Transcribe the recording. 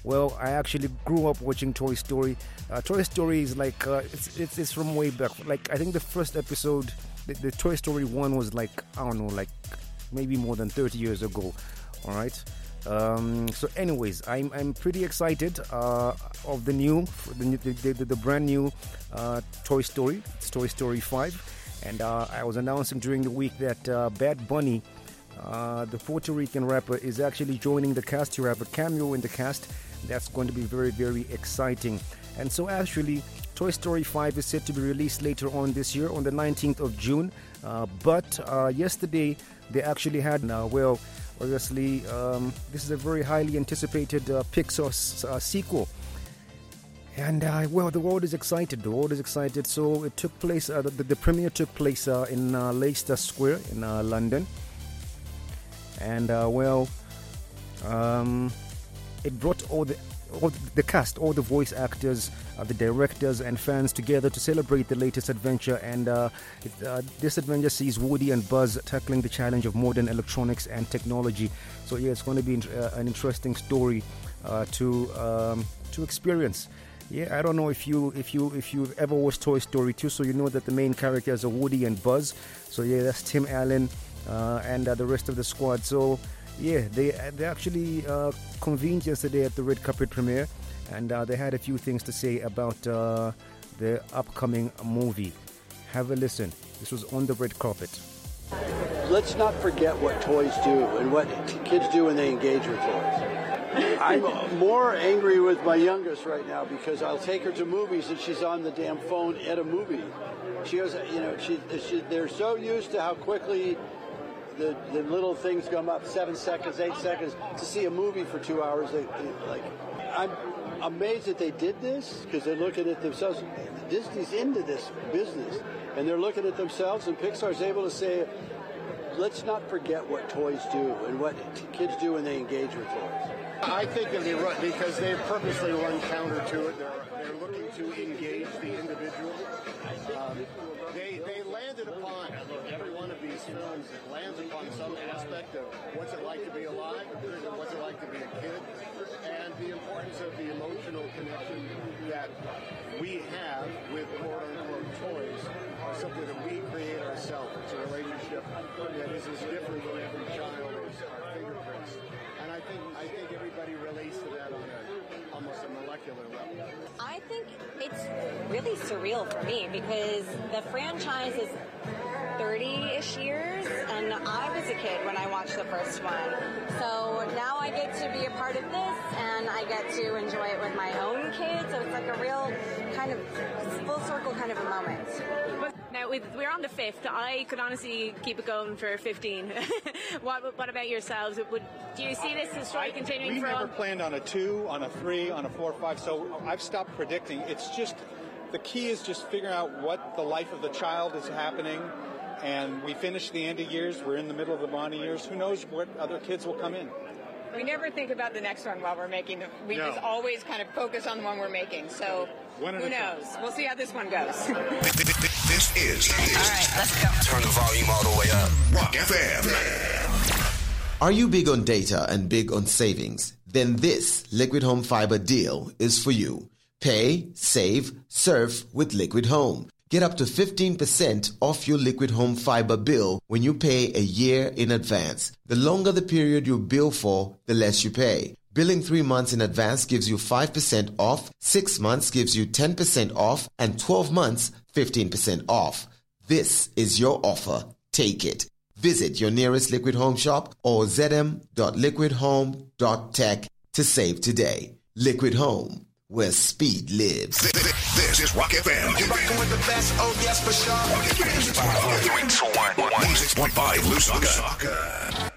Well, I actually grew up watching Toy Story. Toy Story is like it's from way back. Like I think the first episode, the Toy Story 1 was like, I don't know, like maybe more than 30 years ago. All right. So, anyways, I'm pretty excited of the brand new Toy Story. It's Toy Story 5, and I was announcing during the week that Bad Bunny, the Puerto Rican rapper, is actually joining the cast. He will have a cameo in the cast. That's going to be very, very exciting. And so, actually, Toy Story 5 is set to be released later on this year, on the 19th of June. But yesterday, they actually had, obviously, this is a very highly anticipated Pixar sequel. And, the world is excited. The world is excited. So it took place, the premiere took place in Leicester Square in London. And, it brought all the cast, all the voice actors, the directors and fans together to celebrate the latest adventure. And this adventure sees Woody and Buzz tackling the challenge of modern electronics and technology. So yeah, it's going to be an interesting story to experience. Yeah, I don't know if you've ever watched Toy Story 2, so you know that the main characters are Woody and Buzz. So yeah, that's Tim Allen and the rest of the squad. So yeah, they actually convened yesterday at the red carpet premiere, and they had a few things to say about the upcoming movie. Have a listen. This was on the red carpet. Let's not forget what toys do and what kids do when they engage with toys. I'm more angry with my youngest right now because I'll take her to movies and she's on the damn phone at a movie. She goes, they're so used to how quickly the little things come up, 7 seconds, 8 seconds, to see a movie for 2 hours. I'm amazed that they did this because they're looking at themselves. Disney's into this business, and they're looking at themselves, and Pixar's able to say, let's not forget what toys do and what kids do when they engage with toys. I think that because they purposely run counter to it, they're looking to engage the individual. They landed upon, every one of these films lands upon some aspect of what's it like to be alive, what's it like to be a kid, and the importance of the emotional connection that we have with quote-unquote toys are something that we create ourselves. It's a relationship that is as different for every child as our fingerprints. And I think everybody relates to that on almost a molecular level. I think it's really surreal for me because the franchise is 30-ish years, and I was a kid when I watched the first one. So now I get to be a part of this, and I get to enjoy it with my own kids. So it's like a real kind of full circle kind of a moment. Now, we're on the 5th. I could honestly keep it going for 15. What about yourselves? Do you see this as story continuing for all? We never planned on a 2, on a 3, on a 4, 5, so I've stopped predicting. It's just, the key is just figuring out what the life of the child is happening, and we finish the end of years. We're in the middle of the bonding years. Who knows what other kids will come in? We never think about the next one while we're making them. We just always kind of focus on the one we're making. So who knows? We'll see how this one goes. This is. All right, let's go. Turn the volume all the way up. Rock FM. Are you big on data and big on savings? Then this Liquid Home Fiber deal is for you. Pay, save, surf with Liquid Home. Get up to 15% off your Liquid Home Fiber bill when you pay a year in advance. The longer the period you bill for, the less you pay. Billing 3 months in advance gives you 5% off, 6 months gives you 10% off, and 12 months, 15% off. This is your offer. Take it. Visit your nearest Liquid Home shop or zm.liquidhome.tech to save today. Liquid Home, where speed lives. This is Rock FM. You're rocking with the best. Oh, yes, for sure. 106.5 Lusaka.